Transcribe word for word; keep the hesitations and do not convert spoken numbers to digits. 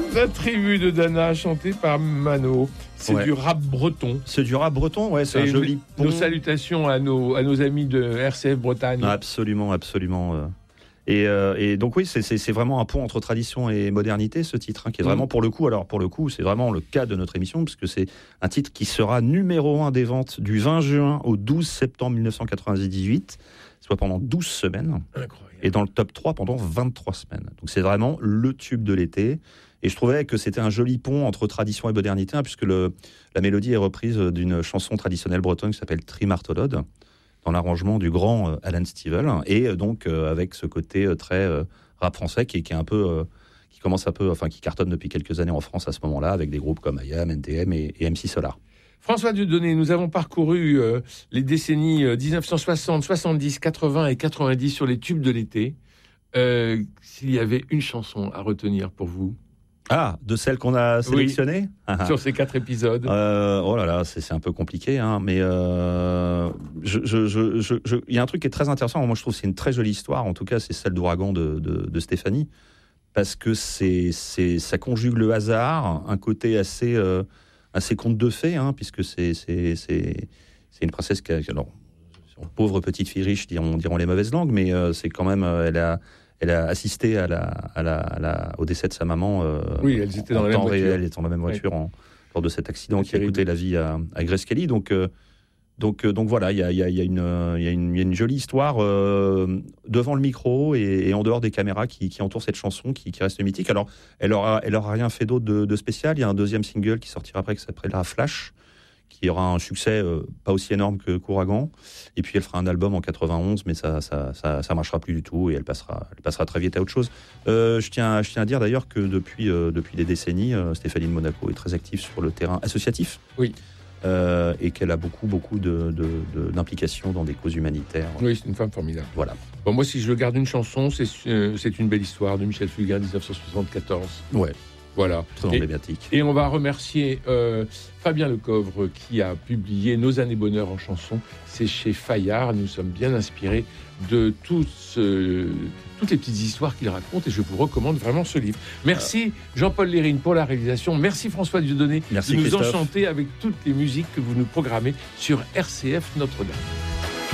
La tribu de Dana, chantée par Mano. C'est ouais. du rap breton. C'est du rap breton, ouais, c'est Et un joli pont. Nos salutations à nos, à nos amis de R C F Bretagne. Absolument, absolument. euh. Et, euh, et donc oui, c'est, c'est, c'est vraiment un pont entre tradition et modernité, ce titre, hein, qui est vraiment pour le coup, alors pour le coup, c'est vraiment le cas de notre émission, puisque c'est un titre qui sera numéro un des ventes du vingt juin au douze septembre mille neuf cent quatre-vingt-dix-huit, soit pendant douze semaines. Incroyable. Et dans le top trois pendant vingt-trois semaines. Donc c'est vraiment le tube de l'été. Et je trouvais que c'était un joli pont entre tradition et modernité, hein, puisque le, la mélodie est reprise d'une chanson traditionnelle bretonne qui s'appelle Trimartolode, dans l'arrangement du grand euh, Alan Stivell, et euh, donc euh, avec ce côté euh, très euh, rap français qui, qui est un peu, euh, qui commence un peu, enfin qui cartonne depuis quelques années en France à ce moment-là, avec des groupes comme I A M, N T M et, et M C Solar. François Dieudonné, nous avons parcouru euh, les décennies euh, dix-neuf cent soixante, soixante-dix, quatre-vingts et quatre-vingt-dix sur les tubes de l'été. Euh, s'il y avait une chanson à retenir pour vous? Ah, de celles qu'on a sélectionnées, oui, sur ces quatre épisodes. Euh, oh là là, c'est, c'est un peu compliqué, hein, mais euh, je, je, je, je, je, il y a un truc qui est très intéressant. Moi, je trouve que c'est une très jolie histoire. En tout cas, c'est celle d'Ouragan de, de, de Stéphanie, parce que c'est, c'est, ça conjugue le hasard, un côté assez, euh, assez conte de fées, hein, puisque c'est, c'est, c'est, c'est une princesse qui a, alors, pauvre petite fille riche, diront, diront les mauvaises langues, mais euh, c'est quand même, euh, elle a Elle a assisté à la, à la, à la, au décès de sa maman. Euh, oui, elles étaient dans la même voiture. Réel, étant dans la même voiture, oui. en, lors de cet accident c'est qui a coûté la vie à, à Grace Kelly. Donc, euh, donc, euh, donc voilà, il y a, y, a, y, a y, a y a une jolie histoire euh, devant le micro et, et en dehors des caméras qui, qui entourent cette chanson qui, qui reste mythique. Alors, elle aura, elle aura rien fait d'autre de, de spécial. Il y a un deuxième single qui sortira après qui s'appellera Flash, qui aura un succès euh, pas aussi énorme que Kouragan. Et puis elle fera un album en quatre-vingt-onze, mais ça ça, ça, ça marchera plus du tout et elle passera, elle passera très vite à autre chose. Euh, je, tiens, je tiens à dire d'ailleurs que depuis, euh, depuis des décennies, euh, Stéphanie de Monaco est très active sur le terrain associatif. Oui. Euh, et qu'elle a beaucoup, beaucoup de, de, de, d'implications dans des causes humanitaires. Oui, c'est une femme formidable. Voilà. Bon, moi, si je garde une chanson, c'est, euh, c'est une belle histoire de Michel Fugain, dix-neuf cent soixante-quatorze. Ouais. Voilà. Très emblématique. Et, et on va remercier euh, Fabien Lecouvre qui a publié Nos années bonheur en chanson. C'est chez Fayard. Nous sommes bien inspirés de tout ce, toutes les petites histoires qu'il raconte et je vous recommande vraiment ce livre. Merci Jean-Paul Lérine pour la réalisation. Merci François Dieudonné Merci de nous Christophe. enchanter avec toutes les musiques que vous nous programmez sur R C F Notre-Dame.